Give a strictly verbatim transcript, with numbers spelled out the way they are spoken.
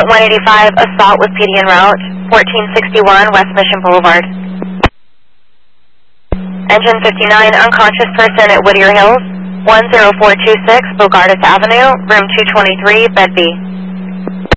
one eighty-five, assault with P D en route, fourteen sixty-one West Mission Boulevard. Engine fifty-nine, unconscious person at Whittier Hills, one zero four two six Bogardus Avenue, room two twenty-three, bed B.